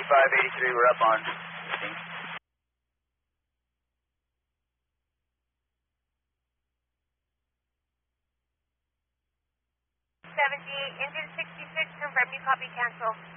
8583, we're up on. 78, engine 66, confirm you copy, cancel.